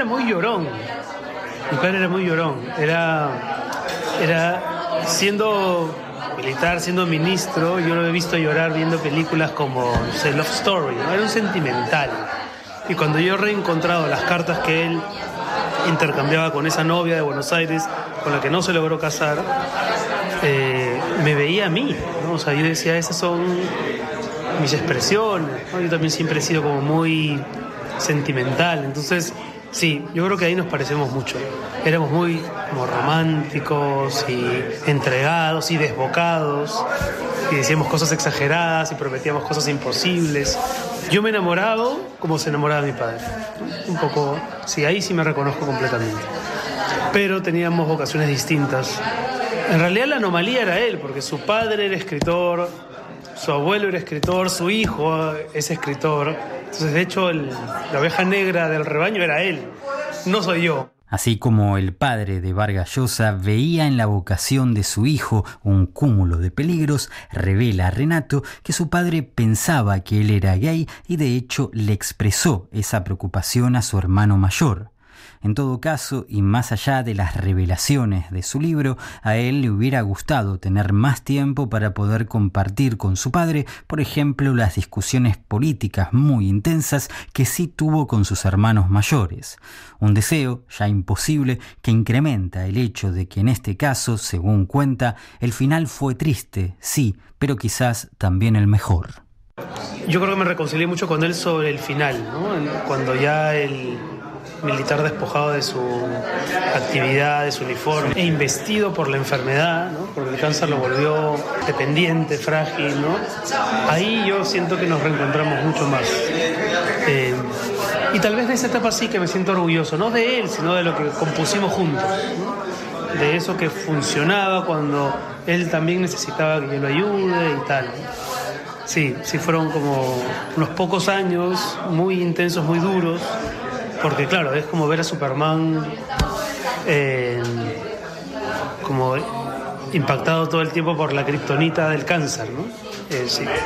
era muy llorón. Mi padre era muy llorón. Era siendo militar, siendo ministro, yo lo he visto llorar viendo películas como, no sé, Love Story, ¿no? Era un sentimental. Y cuando yo he reencontrado las cartas que él intercambiaba con esa novia de Buenos Aires, con la que no se logró casar, me veía a mí, ¿no? O sea, yo decía, esas son mis expresiones, ¿no? Yo también siempre he sido como muy sentimental, entonces sí, yo creo que ahí nos parecemos mucho. Éramos muy como románticos y entregados y desbocados, y decíamos cosas exageradas y prometíamos cosas imposibles. Yo me he enamorado como se enamoraba mi padre, ¿no? Un poco, sí, ahí sí me reconozco completamente. Pero teníamos vocaciones distintas. En realidad la anomalía era él, porque su padre era escritor, su abuelo era escritor, su hijo es escritor. Entonces, de hecho, la oveja negra del rebaño era él, no soy yo. Así como el padre de Vargas Llosa veía en la vocación de su hijo un cúmulo de peligros, revela Renato que su padre pensaba que él era gay y de hecho le expresó esa preocupación a su hermano mayor. En todo caso, y más allá de las revelaciones de su libro, a él le hubiera gustado tener más tiempo para poder compartir con su padre, por ejemplo, las discusiones políticas muy intensas que sí tuvo con sus hermanos mayores. Un deseo, ya imposible, que incrementa el hecho de que en este caso, según cuenta, el final fue triste, sí, pero quizás también el mejor. Yo creo que me reconcilié mucho con él sobre el final, ¿no? Cuando ya el militar despojado de su actividad, de su uniforme, e investido por la enfermedad, ¿no? Porque el cáncer lo volvió dependiente, frágil, ¿no? Ahí yo siento que nos reencontramos mucho más. Y tal vez de esa etapa sí que me siento orgulloso, no de él, sino de lo que compusimos juntos, ¿no? De eso que funcionaba cuando él también necesitaba que yo lo ayude y tal. Sí, fueron como unos pocos años muy intensos, muy duros, porque claro, es como ver a Superman como impactado todo el tiempo por la kriptonita del cáncer, ¿no? Sí.